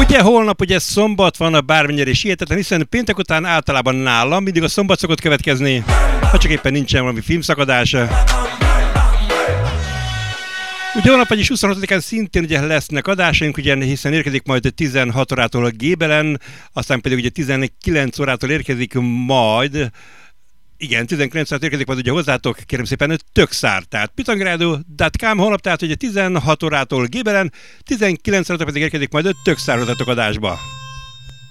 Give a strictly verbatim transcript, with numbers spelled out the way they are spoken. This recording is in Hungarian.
Ugye holnap ugye szombat van, a bármennyire is hihetetlen, hiszen péntek után általában nálam mindig a szombat szokott következni, ha csak éppen nincsen valami filmszakadás. Ugye holnap, vagyis huszonhatodikán szintén ugye lesznek adásaink, ugye, hiszen érkezik majd tizenhat órától a Gébelen, aztán pedig ugye tizenkilenc órától érkezik majd, igen, tizenkilenc órától érkezik majd ugye hozzátok, kérem szépen, Tökszár, tehát pitangrádió pont com holnap, tehát ugye tizenhat órától Gébelen, tizenkilenc órától pedig érkezik majd Tökszár hozzátok adásba.